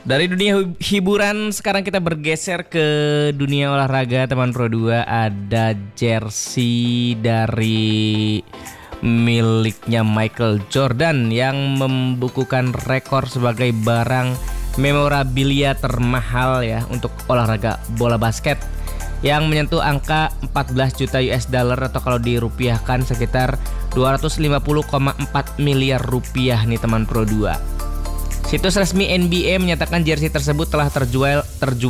Dari dunia hiburan sekarang kita bergeser ke dunia olahraga teman Pro 2. Ada jersey dari miliknya Michael Jordan yang membukukan rekor sebagai barang memorabilia termahal ya untuk olahraga bola basket yang menyentuh angka 14 juta US dollar atau kalau dirupiahkan sekitar 250,4 miliar rupiah nih teman Pro 2. Situs resmi NBA menyatakan jersey tersebut telah terjual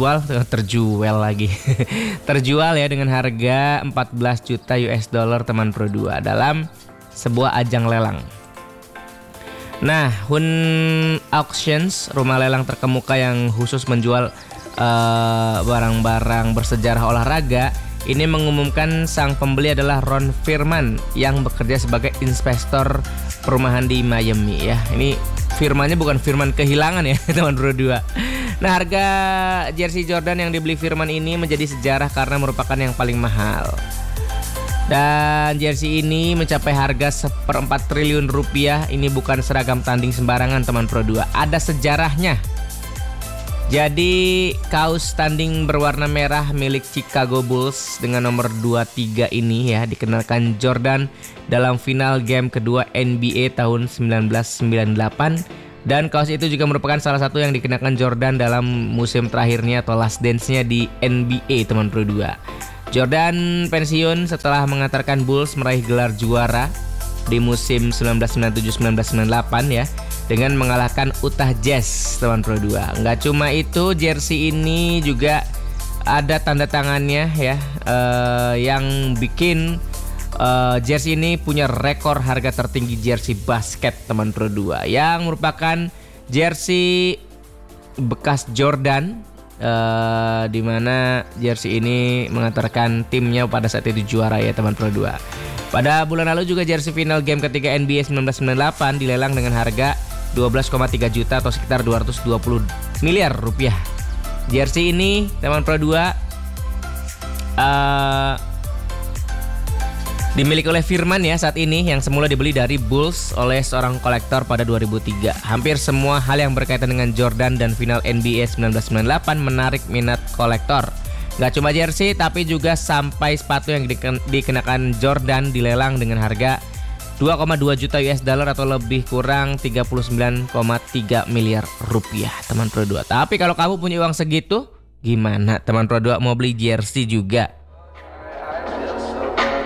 ya dengan harga 14 juta US dollar teman Pro 2 dalam sebuah ajang lelang. Nah, Hun Auctions, rumah lelang terkemuka yang khusus menjual barang-barang bersejarah olahraga, ini mengumumkan sang pembeli adalah Ron Firman yang bekerja sebagai inspektor perumahan di Miami ya. Ini firmannya bukan Firman kehilangan ya teman Pro 2. Nah, harga jersey Jordan yang dibeli Firman ini menjadi sejarah karena merupakan yang paling mahal. Dan jersey ini mencapai harga 1/4 triliun rupiah. Ini bukan seragam tanding sembarangan teman Pro 2. Ada sejarahnya. Jadi kaos tanding berwarna merah milik Chicago Bulls dengan nomor 23 ini ya dikenakan Jordan dalam final game kedua NBA tahun 1998, dan kaos itu juga merupakan salah satu yang dikenakan Jordan dalam musim terakhirnya atau last dance-nya di NBA teman Pro 2. Jordan pensiun setelah mengantarkan Bulls meraih gelar juara di musim 1997-1998 ya dengan mengalahkan Utah Jazz teman Pro 2. Nggak cuma itu, jersey ini juga ada tanda tangannya ya yang bikin jersey ini punya rekor harga tertinggi jersey basket teman Pro 2 yang merupakan jersey bekas Jordan, di mana jersey ini mengantarkan timnya pada saat itu juara ya teman Pro 2. Pada bulan lalu juga jersey final game ketiga NBA 1998 dilelang dengan harga 12,3 juta atau sekitar 220 miliar rupiah. Jersey ini teman Pro 2 dimiliki oleh Firman ya saat ini, yang semula dibeli dari Bulls oleh seorang kolektor pada 2003. Hampir semua hal yang berkaitan dengan Jordan dan final NBA 1998 menarik minat kolektor. Gak cuma jersey tapi juga sampai sepatu yang dikenakan Jordan dilelang dengan harga 2,2 juta US dollar atau lebih kurang 39,3 miliar rupiah teman Pro 2. Tapi kalau kamu punya uang segitu, gimana teman Pro 2 mau beli jersey juga?